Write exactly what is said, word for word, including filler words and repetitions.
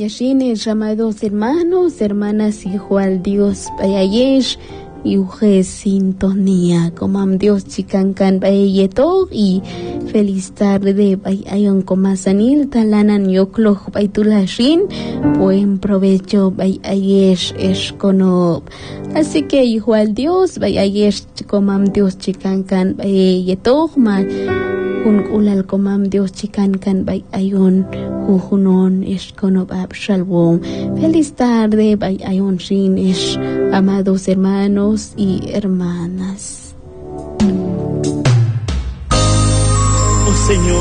Yashines, amados hermanos, hermanas, hijo al Dios, Bayayesh, y Uge sintonía, como am Dios chicancan Bayayeto, y feliz tarde, Bayayon comasanil, talanan yokloh, Baytulashin, buen provecho, Bayayesh, Eshkonob. Así que, hijo al Dios, Bayayesh, como am Dios chicancan Bayayeto, man. Un ulal comam Dios chican can bay ayon jujunon es conobab shalom. Feliz tarde bay ayon shin es, amados hermanos y hermanas. Oh Señor.